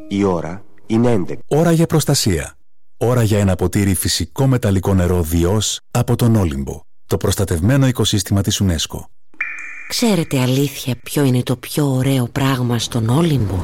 Η ώρα είναι 11. Ώρα για προστασία. Ώρα για ένα ποτήρι φυσικό μεταλλικό νερό Διός από τον Όλυμπο, το προστατευμένο οικοσύστημα της UNESCO. Ξέρετε αλήθεια ποιο είναι το πιο ωραίο πράγμα στον Όλυμπο?